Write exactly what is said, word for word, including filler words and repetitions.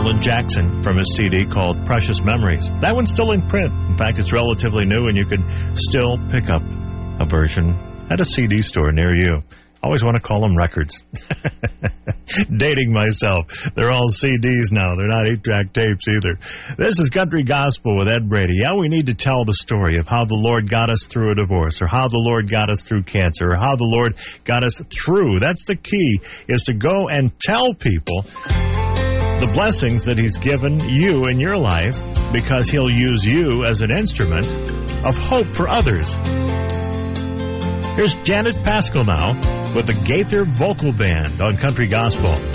Waylon Jackson from his C D called Precious Memories. That one's still in print. In fact, it's relatively new, and you can still pick up a version at a C D store near you. Always want to call them records. Dating myself. They're all C Ds now. They're not eight-track tapes either. This is Country Gospel with Ed Brady. Yeah, we need to tell the story of how the Lord got us through a divorce, or how the Lord got us through cancer, or how the Lord got us through. That's the key, is to go and tell people the blessings that He's given you in your life, because He'll use you as an instrument of hope for others. Here's Janet Paschal now with the Gaither Vocal Band on Country Gospel.